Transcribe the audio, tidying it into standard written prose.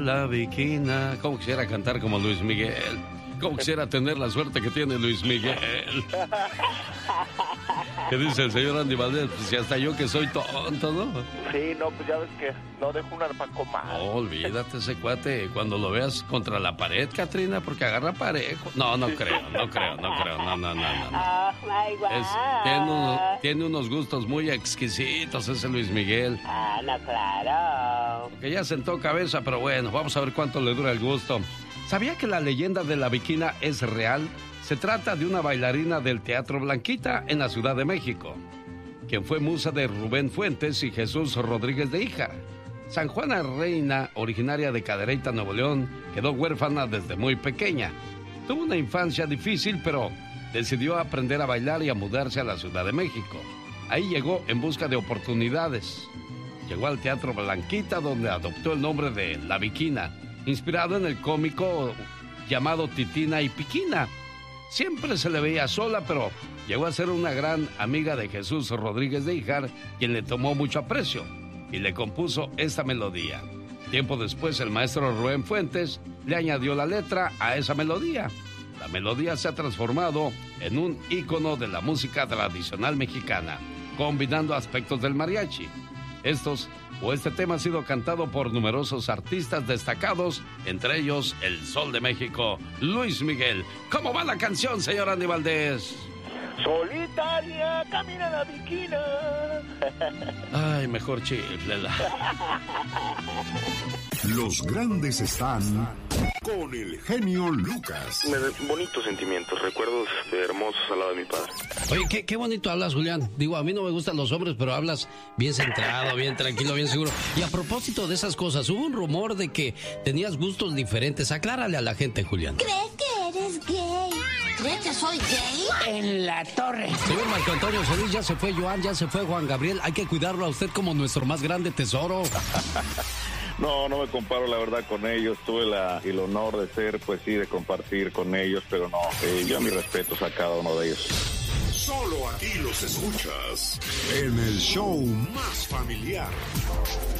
la Bikina. ¿Cómo quisiera cantar como Luis Miguel? ¿Cómo quisiera tener la suerte que tiene Luis Miguel? ¿Qué dice el señor Andy Valdés? Pues si hasta yo que soy tonto, ¿no? Sí, no, pues ya ves que no dejo un arpaco más. No, olvídate ese cuate cuando lo veas contra la pared, Catrina, porque agarra parejo. No creo, no. Oh, my God. Tiene unos gustos muy exquisitos ese Luis Miguel. Ah, no, claro. Que ya sentó cabeza, pero bueno, vamos a ver cuánto le dura el gusto. ¿Sabía que la leyenda de la Bikina es real? Se trata de una bailarina del Teatro Blanquita en la Ciudad de México, quien fue musa de Rubén Fuentes y Jesús Rodríguez de Híjar. San Juana Reina, originaria de Cadereyta, Nuevo León, quedó huérfana desde muy pequeña. Tuvo una infancia difícil, pero decidió aprender a bailar y a mudarse a la Ciudad de México. Ahí llegó en busca de oportunidades. Llegó al Teatro Blanquita, donde adoptó el nombre de La Bikina, inspirado en el cómico llamado Titina y Piquina. Siempre se le veía sola, pero llegó a ser una gran amiga de Jesús Rodríguez de Híjar, quien le tomó mucho aprecio y le compuso esta melodía. Tiempo después, el maestro Rubén Fuentes le añadió la letra a esa melodía. La melodía se ha transformado en un ícono de la música tradicional mexicana, combinando aspectos del mariachi. Este tema ha sido cantado por numerosos artistas destacados, entre ellos el Sol de México, Luis Miguel. ¿Cómo va la canción, señor Andy Valdés? Solitaria, camina la Bikina. Ay, mejor chiflela. Los grandes están con el genio Lucas. Bonitos sentimientos, recuerdos hermosos al lado de mi padre. Oye, qué bonito hablas, Julián. Digo, a mí no me gustan los hombres, pero hablas bien centrado, bien tranquilo, bien seguro. Y a propósito de esas cosas, hubo un rumor de que tenías gustos diferentes. Aclárale a la gente, Julián. ¿Crees que eres gay? ¿Crees que soy gay? En la torre. Señor Marco Antonio Solís, ya se fue Joan, ya se fue Juan Gabriel. Hay que cuidarlo a usted como nuestro más grande tesoro. No me comparo la verdad con ellos. Tuve el honor de ser, pues sí, de compartir con ellos, pero no, yo mis respetos a cada uno de ellos. Solo aquí los escuchas en el show más familiar.